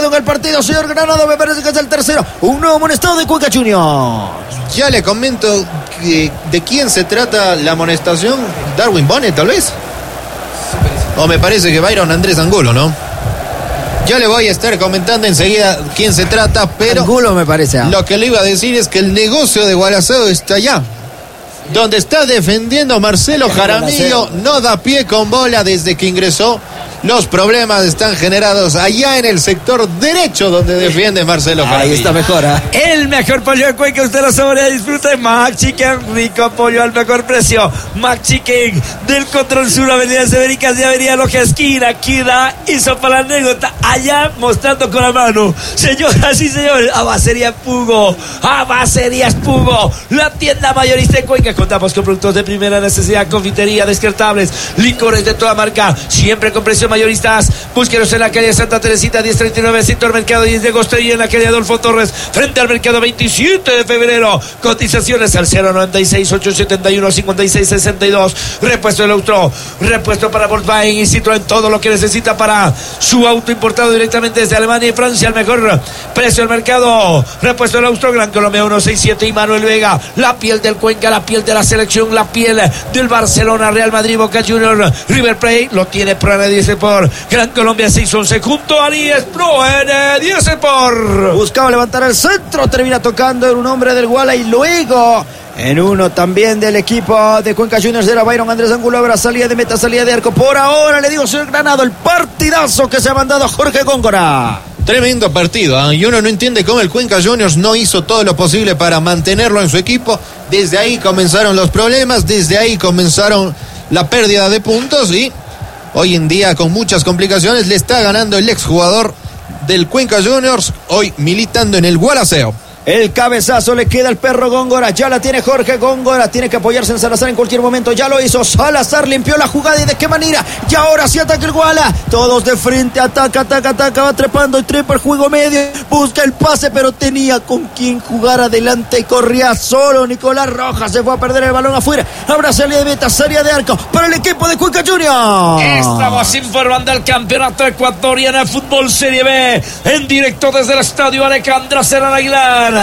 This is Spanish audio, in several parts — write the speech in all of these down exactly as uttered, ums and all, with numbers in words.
amonestado en el partido, señor Granado, me parece que es el tercero. Un nuevo amonestado de Cuenca Juniors. Ya le comento que, de quién se trata la amonestación. Darwin Bonnet, tal vez. O me parece que Byron Andrés Angulo, ¿no? Ya le voy a estar comentando enseguida quién se trata, pero Angulo me parece. ¿eh? Lo que le iba a decir es que el negocio de Gualaceo está allá. Donde está defendiendo Marcelo Jaramillo, no da pie con bola desde que ingresó. Los problemas están generados allá en el sector derecho donde defiende Marcelo Jaramillo. Ahí está mejor, ¿eh? El mejor pollo de Cuenca, usted lo saborea, disfrute. Mac Chicken, rico pollo al mejor precio. Mac Chicken del Control Sur, Avenida Severicas y Avenida Loja Esquina. Aquí da, hizo para la anécdota, allá mostrando con la mano. Señoras y señores, Abacerías Pugo, Abacerías Pugo, la tienda mayorista en Cuenca. Contamos con productos de primera necesidad, confitería, descartables, licores de toda marca, siempre con precios mayoristas. Búsquenos en la calle Santa Teresita diez treinta y nueve, sector Mercado diez de agosto, y en la calle Adolfo Torres, frente al Mercado veintisiete de febrero. Cotizaciones al cero noventa y seis, ochocientos setenta y uno, cincuenta y seis sesenta y dos. Repuesto del auto, repuesto para Volkswagen y Citroën, todo lo que necesita para su auto importado directamente desde Alemania y Francia, al mejor precio del mercado. Repuesto del auto, Gran Colombia ciento sesenta y siete y Manuel Vega, la piel del Cuenca, la piel de la selección, la piel del Barcelona, Real Madrid, Boca Juniors, River Plate, lo tiene Pro N diez por Gran Colombia seiscientos once junto a Alies Pro N diez por. Buscaba levantar el centro, termina tocando en un hombre del Guala y luego en uno también del equipo de Cuenca Juniors era Byron Andrés Angulo. Ahora salida de meta, salida de arco. Por ahora le digo, señor Granado, el partidazo que se ha mandado Jorge Góngora. Tremendo partido, ¿eh? Y uno no entiende cómo el Cuenca Juniors no hizo todo lo posible para mantenerlo en su equipo. Desde ahí comenzaron los problemas, desde ahí comenzaron la pérdida de puntos y hoy en día con muchas complicaciones le está ganando el exjugador del Cuenca Juniors, hoy militando en el Gualaceo. El cabezazo le queda al perro Góngora. Ya la tiene Jorge Góngora. Tiene que apoyarse en Salazar en cualquier momento. Ya lo hizo. Salazar limpió la jugada. ¿Y de qué manera? Y ahora sí ataca el Guala. Todos de frente. Ataca, ataca, ataca. Va trepando y trepa el juego medio. Busca el pase, pero tenía con quien jugar adelante. Y corría solo. Nicolás Rojas se fue a perder el balón afuera. Ahora salida de meta, salida de arco para el equipo de Cuenca Juniors. Estamos informando del campeonato ecuatoriano de fútbol Serie B. En directo desde el estadio Alejandro Serrano Aguilar.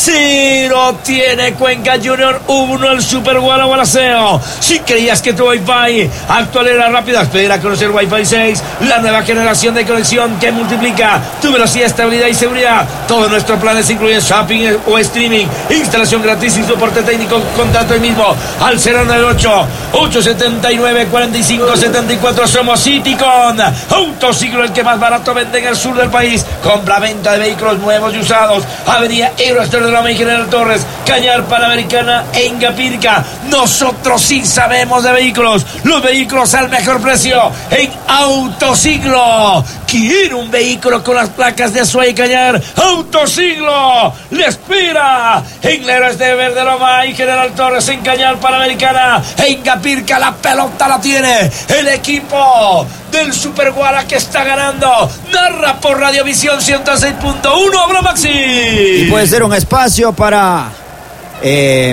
Si no tiene Cuenca Junior, uno el Super Guala Gualaceo. Si creías que tu Wi-Fi actual era rápida, espera a conocer Wi-Fi seis, la nueva generación de conexión que multiplica tu velocidad, estabilidad y seguridad. Todos nuestros planes incluyen shopping o streaming, instalación gratis y soporte técnico. Contacto el mismo al cero nueve ocho, ocho siete nueve, cuatro cinco siete cuatro. Somos Citicon Autosiglo, el que más barato vende en el sur del país. Compra-venta de vehículos nuevos y usados. Avenida Euroster de Loma y General Torres, Cañar Panamericana e Ingapirca. Nosotros sí sabemos de vehículos. Los vehículos al mejor precio en Autosiglo. ¿Quiere un vehículo con las placas de Azuay y Cañar? Autosiglo le espera en la Euroster de Loma y General Torres, en Cañar Panamericana e Ingapirca. La pelota la tiene el equipo del Super Guala que está ganando. Narra por Radiovisión ciento seis punto uno. Habla Maxi. Y puede ser un espacio para eh,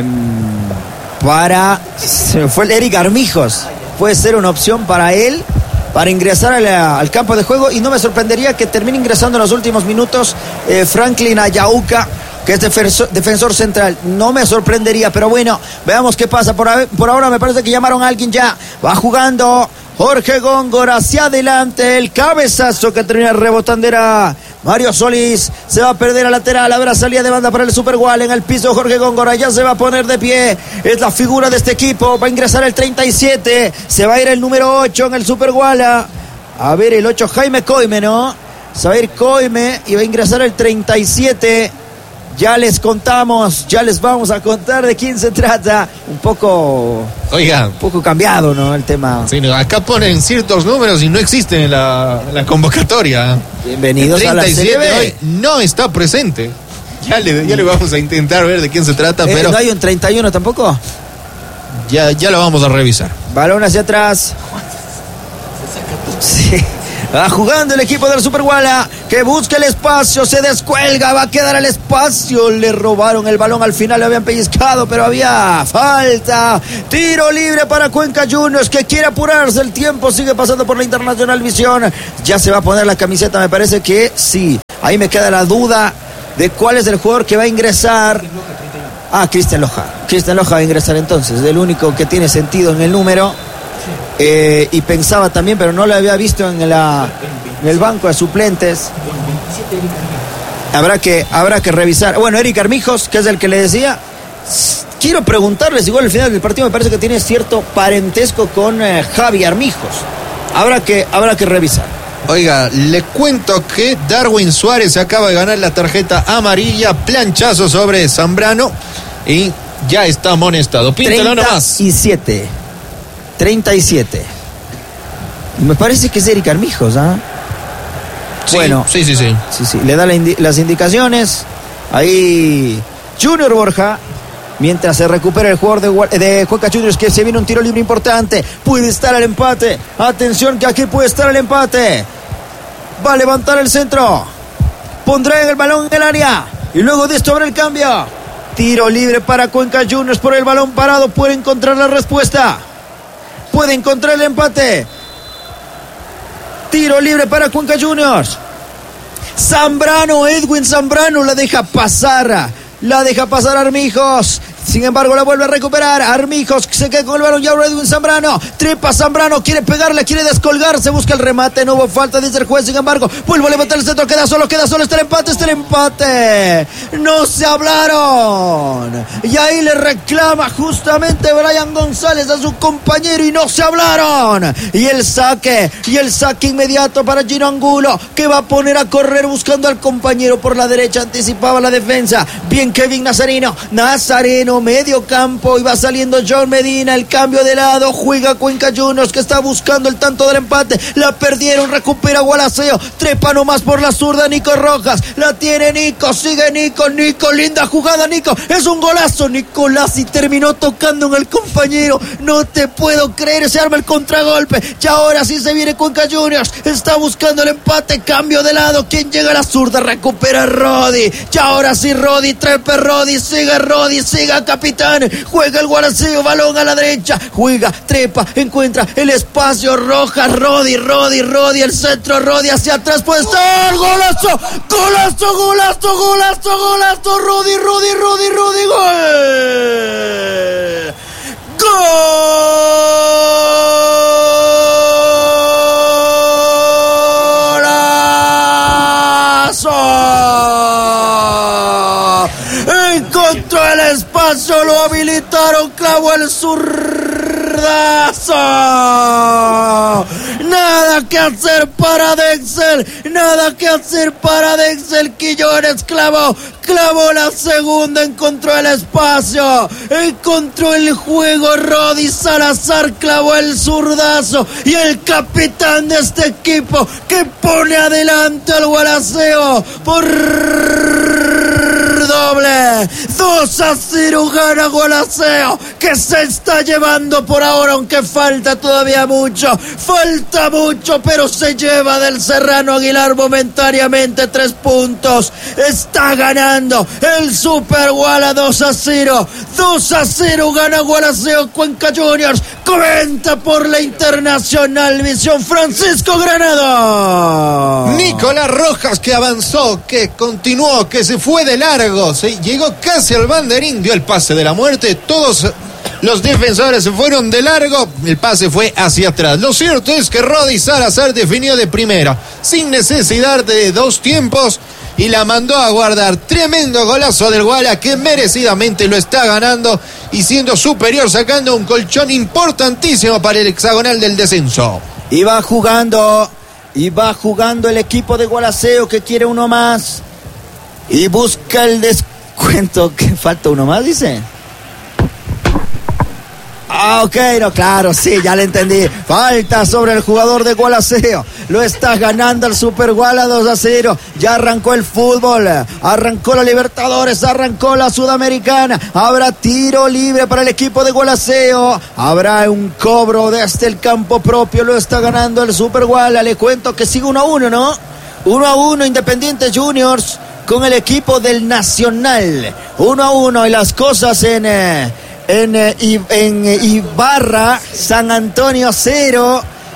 para se me fue el Eric Armijos. Puede ser una opción para él para ingresar al, al campo de juego, y no me sorprendería que termine ingresando en los últimos minutos eh, Franklin Ayauca, que es defensor, defensor central. No me sorprendería, pero bueno, veamos qué pasa. Por, por ahora me parece que llamaron a alguien ya. Va jugando Jorge Góngora hacia adelante. El cabezazo que termina rebotando era Mario Solís. Se va a perder a lateral. Habrá salida de banda para el Super Guala. En el piso Jorge Góngora ya se va a poner de pie. Es la figura de este equipo. Va a ingresar el treinta y siete. Se va a ir el número ocho en el Super Guala. A ver, el ocho, Jaime Coime, ¿no? Se va a ir Coime y va a ingresar el treinta y siete. Ya les contamos, ya les vamos a contar de quién se trata. Un poco... Oiga. Un poco cambiado, ¿no? El tema. Sí, no, acá ponen ciertos números y no existen en la, en la convocatoria. Bienvenidos el treinta y siete a la Serie B. Hoy no está presente. Ya le, ya le vamos a intentar ver de quién se trata, eh, pero... ¿No hay un treinta y uno tampoco? Ya, ya lo vamos a revisar. Balón hacia atrás. Sí. Va jugando el equipo del Super Guala, que busca el espacio, se descuelga, va a quedar el espacio. Le robaron el balón al final, le habían pellizcado, pero había falta. Tiro libre para Cuenca Juniors, que quiere apurarse. El tiempo sigue pasando por la Internacional Visión. Ya se va a poner la camiseta, me parece que sí. Ahí me queda la duda de cuál es el jugador que va a ingresar. Ah, Cristian Loja. Cristian Loja va a ingresar entonces, el único que tiene sentido en el número. Eh, y pensaba también, pero no lo había visto en, la, en el banco de suplentes. Habrá que, habrá que revisar. Bueno, Eric Armijos, que es el que le decía. Quiero preguntarles, igual al final del partido me parece que tiene cierto parentesco con eh, Javi Armijos. Habrá que, habrá que revisar. Oiga, le cuento que Darwin Suárez acaba de ganar la tarjeta amarilla, planchazo sobre Zambrano y ya está amonestado. Píntalo nomás. treinta y siete. treinta y siete. Me parece que es Eric Armijos, ¿ah? ¿eh? Sí, bueno, sí, sí, sí. sí, sí. Le da la indi- las indicaciones. Ahí Junior Borja. Mientras se recupera el jugador de, de Cuenca Juniors, que se viene un tiro libre importante. Puede estar el empate. Atención que aquí puede estar el empate. Va a levantar el centro. Pondrá el balón en el área. Y luego de esto habrá el cambio. Tiro libre para Cuenca Juniors por el balón parado. Puede encontrar la respuesta. Puede encontrar el empate. Tiro libre para Cuenca Juniors. Zambrano, Edwin Zambrano la deja pasar. La deja pasar Armijos. Sin embargo, la vuelve a recuperar. Armijos se queda con el balón. Ya Edwin Zambrano. Trepa Zambrano. Quiere pegarle, quiere descolgarse. Busca el remate. No hubo falta, dice el juez. Sin embargo, vuelve a levantar el centro. Queda solo, queda solo. Está el empate, está el empate. No se hablaron. Y ahí le reclama justamente Brian González a su compañero. Y no se hablaron. Y el saque. Y el saque inmediato para Gino Angulo, que va a poner a correr buscando al compañero por la derecha. Anticipaba la defensa. Bien Kevin Nazareno. Nazareno. Medio campo y va saliendo John Medina, el cambio de lado, juega Cuenca Juniors que está buscando el tanto del empate, la perdieron, recupera Gualaceo, trepa nomás por la zurda Nico Rojas, la tiene Nico, sigue Nico, Nico, linda jugada Nico, es un golazo Nicolás y terminó tocando en el compañero, no te puedo creer, se arma el contragolpe, y ahora sí se viene Cuenca Juniors, está buscando el empate, cambio de lado, quien llega a la zurda, recupera Rodi, y ahora sí Rodi, trepa Rodi, sigue Rodi, sigue capitán, juega el Gualaceo, balón a la derecha, juega, trepa, encuentra el espacio, Rojas, Rodi, Rodi, Rodi, el centro, Rodi hacia atrás, puede estar, golazo, golazo, golazo, golazo, golazo, Rodi, Rodi, Rodi, Rodi, gol, golazo, encontró el espacio, lo habilitaron, clavó el zurdazo. Nada que hacer para Dexel, nada que hacer para Dexel. Quillones clavó, clavó la segunda, encontró el espacio, encontró el juego. Rodi Salazar clavó el zurdazo y el capitán de este equipo que pone adelante al Gualaceo por doble, dos a cero gana Gualaceo, que se está llevando por ahora, aunque falta todavía mucho, falta mucho, pero se lleva del Serrano Aguilar momentáneamente tres puntos, está ganando el Super Guala dos a cero, dos a cero gana Gualaceo. Cuenca Juniors comenta por la Internacional Visión Francisco Granado. Nicolás Rojas, que avanzó, que continuó, que se fue de largo, se llegó casi al banderín, dio el pase de la muerte, todos los defensores se fueron de largo, el pase fue hacia atrás. Lo cierto es que Rodi Salazar definió de primera, sin necesidad de dos tiempos, y la mandó a guardar. Tremendo golazo del Guala, que merecidamente lo está ganando y siendo superior, sacando un colchón importantísimo para el hexagonal del descenso. Y va jugando, y va jugando el equipo de Gualaceo, que quiere uno más y busca el descuento. ¿Que falta uno más, dice? Ah, ok, no, claro, sí, ya le entendí. Falta sobre el jugador de Gualaceo. Lo está ganando el Super Guala dos a cero. Ya arrancó el fútbol, arrancó la Libertadores, arrancó la Sudamericana. Habrá tiro libre para el equipo de Gualaceo. Habrá un cobro desde el campo propio. Lo está ganando el Super Guala. Le cuento que sigue uno a uno, ¿no? uno a uno Independiente Juniors con el equipo del Nacional. uno a uno y las cosas en... Eh, En, en Ibarra, San Antonio cero,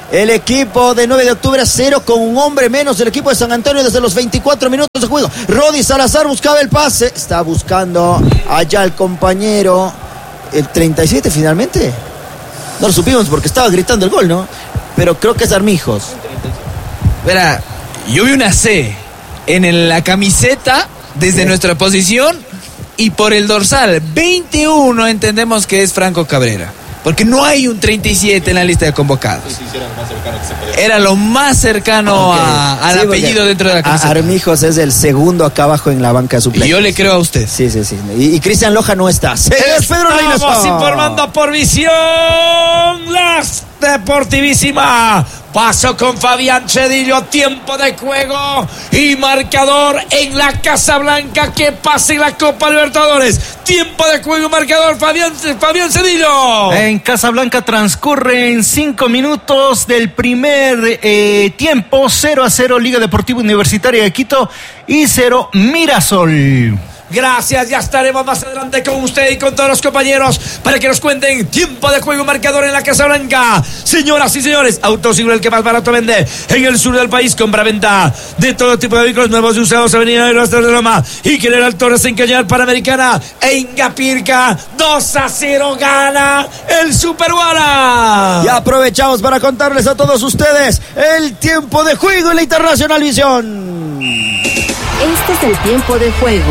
El equipo de nueve de octubre a cero con un hombre menos. El equipo de San Antonio desde los veinticuatro minutos de juego. Rodi Salazar buscaba el pase. Está buscando allá el compañero. El treinta y siete finalmente. No lo supimos porque estaba gritando el gol, ¿no? Pero creo que es Armijos. Verá, yo vi una C en la camiseta desde sí. nuestra posición y por el dorsal veintiuno entendemos que es Franco Cabrera. Porque no hay un treinta y siete en la lista de convocados. Era lo más cercano okay. a, al sí, apellido dentro de la camiseta. Armijos es el segundo acá abajo en la banca de suplentes. Y yo le creo a usted. Sí, sí, sí. Y, y Cristian Loja no está. Estamos Pedro Reynoso. Informando por Visión Las Deportivísima. Paso con Fabián Cedillo, tiempo de juego y marcador en la Casa Blanca. Que pase la Copa Libertadores. Tiempo de juego y marcador, Fabián, Fabián Cedillo. En Casa Blanca transcurren cinco minutos del primer eh, tiempo. cero a cero Liga Deportiva Universitaria de Quito y cero Mirasol. Gracias, ya estaremos más adelante con usted y con todos los compañeros para que nos cuenten tiempo de juego y marcador en la Casa Blanca. Señoras y señores, Autoseguro, el que más barato vende en el sur del país. Compra-venta de todo tipo de vehículos nuevos y usados. Avenida de los de Roma y General Torres en Cañar Panamericana. En Gapirca, dos a cero gana el Superguara. Y aprovechamos para contarles a todos ustedes el tiempo de juego en la Internacional Visión. Este es el tiempo de juego.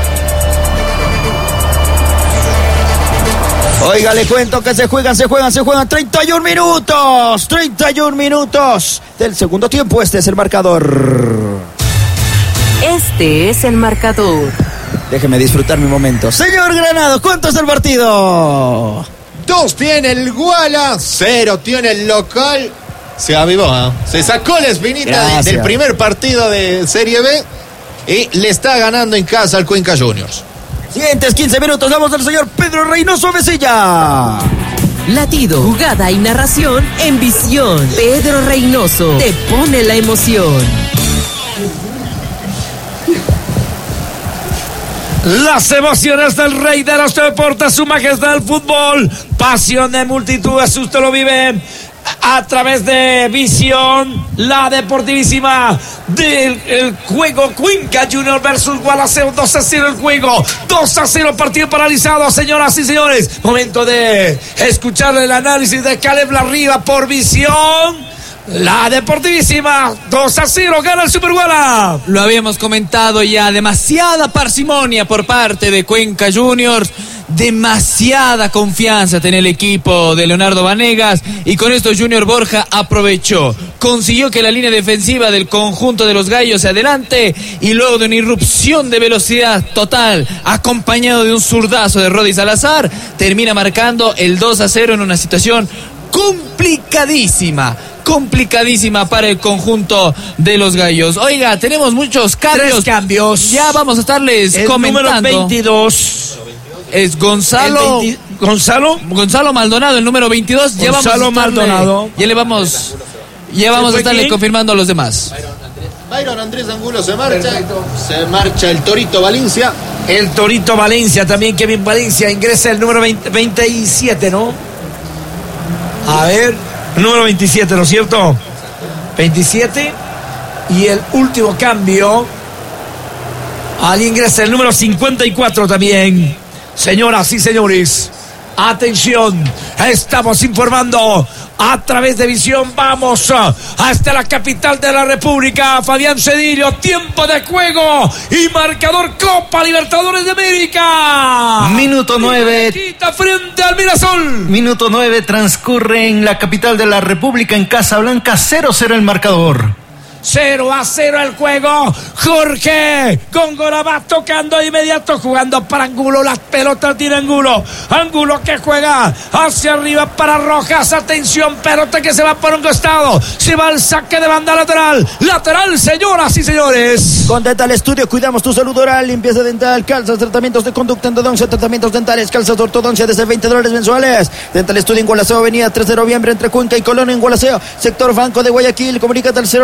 Oiga, le cuento que se juegan, se juegan, se juegan treinta y un minutos, treinta y un minutos del segundo tiempo. Este es el marcador. Este es el marcador. Déjeme disfrutar mi momento. Señor Granado, ¿cuánto es el partido? Dos tiene el Guala, cero tiene el local. Se avivó, ¿eh? Se sacó la espinita de, del primer partido de Serie B y le está ganando en casa al Cuenca Juniors. Siguientes quince minutos, vamos al señor Pedro Reynoso Mesilla. Latido, jugada y narración en Visión. Pedro Reynoso te pone la emoción. Las emociones del rey de los deportes, su majestad del fútbol. Pasión de multitudes, usted lo vive a través de Visión, la deportivísima del el juego Cuenca Junior versus Gualaceo. Dos a cero el juego, dos a cero partido paralizado, señoras y señores. Momento de escuchar el análisis de Caleb Larriba por Visión. La deportivísima, dos a cero gana el Superguala. Lo habíamos comentado ya, demasiada parsimonia por parte de Cuenca Juniors, demasiada confianza en el equipo de Leonardo Vanegas, y con esto Junior Borja aprovechó, consiguió que la línea defensiva del conjunto de los gallos se adelante, y luego de una irrupción de velocidad total acompañado de un zurdazo de Rodi Salazar, termina marcando el dos a cero en una situación complicadísima. complicadísima para el conjunto de los gallos. Oiga, tenemos muchos cambios. Tres cambios. Ya vamos a estarles el comentando. Número veintidós. Es Gonzalo. veinte, Gonzalo. Gonzalo Maldonado, el número veintidós. Gonzalo ya vamos a estarle, Maldonado. Ya le vamos. Ya vamos a estarle confirmando a los demás. Byron Andrés Angulo se marcha. Perfecto. Se marcha el Torito Valencia. El Torito Valencia, también Kevin Valencia ingresa el número veinte, veintisiete, ¿no? A ver. Número veintisiete, ¿no es cierto? veintisiete. Y el último cambio. Ahí ingresa el número cincuenta y cuatro también. Señoras y señores, atención. Estamos informando a través de Visión. Vamos hasta la capital de la República. Fabián Cedillo, tiempo de juego y marcador Copa Libertadores de América. Minuto nueve. Frente al Mirasol. Minuto nueve transcurre en la capital de la República, en Casablanca. cero a cero el marcador. cero a cero el juego. Jorge Góngora va tocando de inmediato, jugando para Angulo. Las pelotas tiene Angulo. Angulo que juega hacia arriba para Rojas. Atención, pelota que se va por un costado. Se va al saque de banda lateral. Lateral, señoras y señores. Con Dental Studio cuidamos tu salud oral, limpieza dental, calzas, tratamientos de conducta, endodoncia, tratamientos dentales, calzas de ortodoncia desde veinte dólares mensuales. Dental Studio en Gualaceo, avenida tres de noviembre entre Cuenca y Colón en Gualaceo. Sector Banco de Guayaquil. Comunícate al cero nueve siete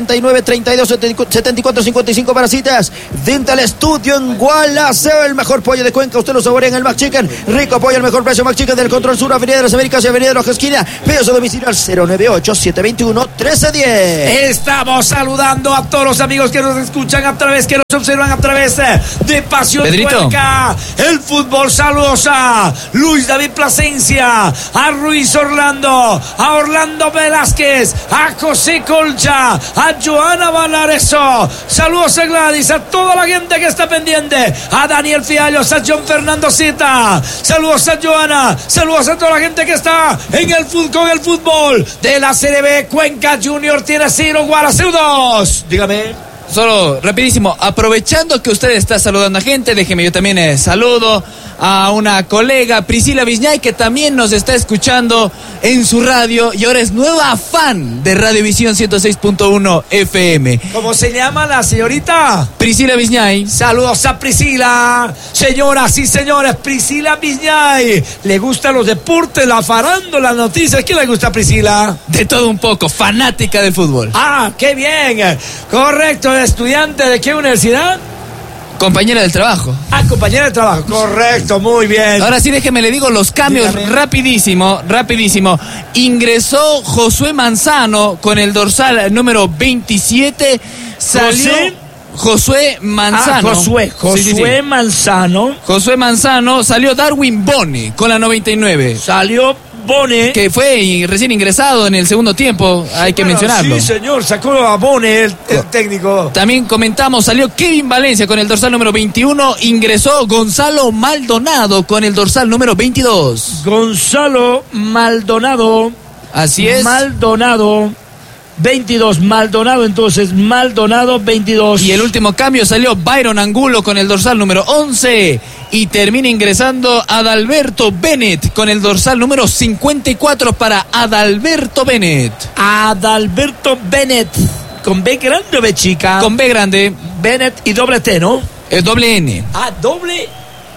setenta y nueve, treinta y dos, setenta y cuatro, cincuenta y cinco para citas. Dental Studio en Gualaceo, el mejor pollo de Cuenca. Usted lo saborea en el McChicken. Rico pollo, el mejor precio McChicken del Control Sur, Avenida de las Américas y Avenida de los Esquina. Pedidos a domicilio al cero nueve ocho, siete dos uno, uno tres uno cero. Estamos saludando a todos los amigos que nos escuchan a través, que nos observan a través de Pasión Pedrito. Cuenca. El fútbol, saludos a Luis David Plasencia, a Ruiz Orlando, a Orlando Velázquez, a José Colcha, a Joana Valareso. Saludos a Gladys, a toda la gente que está pendiente, a Daniel Fiallos, a John Fernando Zeta. Saludos a Joana, saludos a toda la gente que está en el fútbol, con el fútbol de la Serie B. Cuenca Junior tiene cero, Gualaceo dos. Dígame. Solo rapidísimo, aprovechando que usted está saludando a gente, déjeme yo también eh, saludo a una colega, Priscila Viñay, que también nos está escuchando en su radio y ahora es nueva fan de Radiovisión ciento seis punto uno F M. ¿Cómo se llama la señorita? Priscila Viñay. Saludos a Priscila. Señoras y señores, Priscila Viñay. ¿Le gustan los deportes, la farándula, las noticias? ¿Qué le gusta a Priscila? De todo un poco, fanática del fútbol. Ah, qué bien. Correcto, ¿estudiante de qué universidad? Compañera del trabajo. Ah, compañera de trabajo. Correcto, muy bien. Ahora sí, déjeme le digo los cambios. Dígame. rapidísimo, rapidísimo. Ingresó Josué Manzano con el dorsal número veintisiete. Salió ¿José? Josué Manzano. Ah, Josué. Josué Sí, sí, sí. Manzano. Josué Manzano. Salió Darwin Bone con la noventa y nueve. Salió Bone. Que fue y- recién ingresado en el segundo tiempo, hay que Bueno, mencionarlo. Sí, señor, sacó a Bone, el, el técnico. También comentamos, salió Kevin Valencia con el dorsal número veintiuno, ingresó Gonzalo Maldonado con el dorsal número veintidós. Gonzalo Maldonado. Así es. Maldonado. veintidós. Maldonado, entonces. Maldonado, veintidós. Y el último cambio salió Byron Angulo con el dorsal número once y termina ingresando Adalberto Bennett con el dorsal número cincuenta y cuatro para Adalberto Bennett. Adalberto Bennett. ¿Con B grande o B chica? Con B grande, Bennett y doble T, ¿no? el doble N. Ah, doble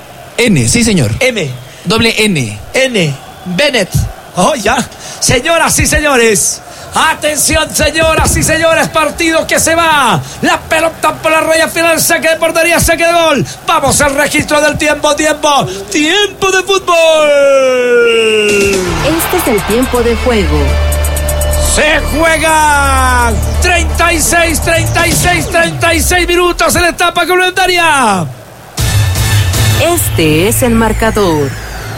N, sí señor. M. Doble N. N. Bennett. Oh, ya. Señoras y señores. Atención, señoras y señores, partido que se va. La pelota por la raya final, saque de portería, saque de gol. Vamos al registro del tiempo, tiempo, tiempo de fútbol. Este es el tiempo de juego. Se juega treinta y seis, treinta y seis, treinta y seis minutos en la etapa complementaria. Este es el marcador.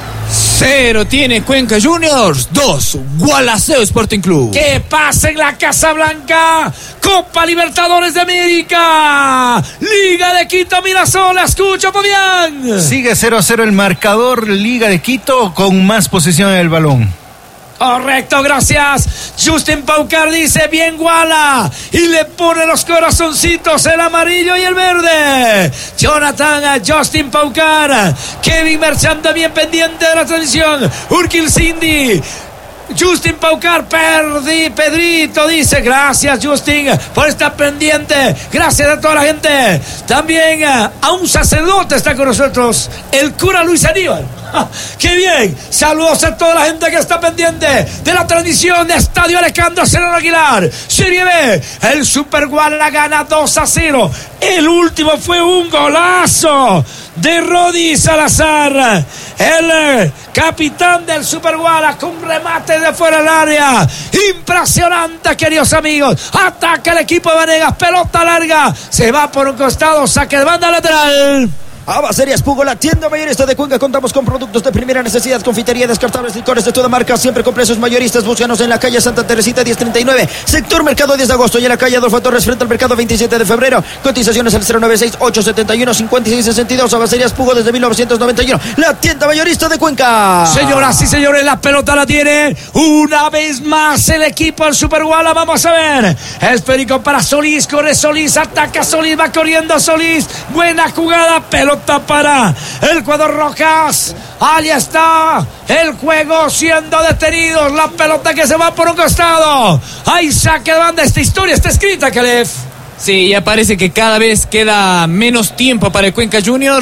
Cero tiene Cuenca Juniors, dos Gualaceo Sporting Club. Que pasa en la Casa Blanca. Copa Libertadores de América. Liga de Quito, Mirasol. Escucha, Fabián. Sigue cero a cero el marcador, Liga de Quito con más posesión en el balón. Correcto, gracias. Justin Paucar dice bien Guala y le pone los corazoncitos, el amarillo y el verde. Jonathan a Justin Paucar. Kevin Merchant bien pendiente de la transmisión. Urquil Cindy. Justin Paucar, perdí, Pedrito dice, gracias Justin por estar pendiente, gracias a toda la gente. También a, a un sacerdote está con nosotros, el cura Luis Aníbal. ¡Ja! ¡Qué bien! Saludos a toda la gente que está pendiente de la transmisión de Estadio Alejandro Serrano Aguilar. Serie B, el Super Guala gana dos a cero. El último fue un golazo de Rodi Salazar, el eh, capitán del Super Guala, con un remate de fuera del área. Impresionante, queridos amigos. Ataca el equipo de Vanegas, pelota larga, se va por un costado, saque de banda lateral. Abacerías Pugo, la tienda mayorista de Cuenca. Contamos con productos de primera necesidad, confitería, descartables, licores de toda marca, siempre con precios mayoristas. Búscanos en la calle Santa Teresita diez treinta y nueve, sector Mercado diez de agosto, y en la calle Adolfo Torres frente al Mercado veintisiete de febrero. Cotizaciones al cero nueve seis, ocho siete uno, cinco seis seis dos. Abacerías Pugo desde mil novecientos noventa y uno, la tienda mayorista de Cuenca. Señoras y señores, la pelota la tiene una vez más el equipo del Super Guala. Vamos a ver. Esférico para Solís, corre Solís, ataca Solís, va corriendo Solís. Buena jugada, pelota para el cuadro Rojas. Ahí está el juego siendo detenidos. La pelota que se va por un costado. Ahí saque de banda. Esta historia está escrita, Calef. Sí, ya parece que cada vez queda menos tiempo para el Cuenca Juniors,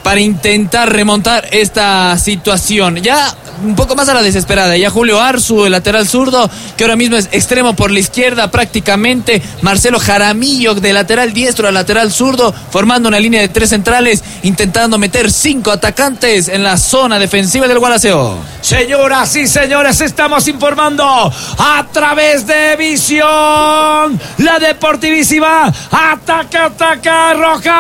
para intentar remontar esta situación. Ya un poco más a la desesperada, ya Julio Arzu, el lateral zurdo, que ahora mismo es extremo por la izquierda prácticamente, Marcelo Jaramillo de lateral diestro a lateral zurdo, formando una línea de tres centrales, intentando meter cinco atacantes en la zona defensiva del Gualaceo. Señoras y señores, estamos informando a través de Visión, la deportivísima, ataca, ataca, Roja.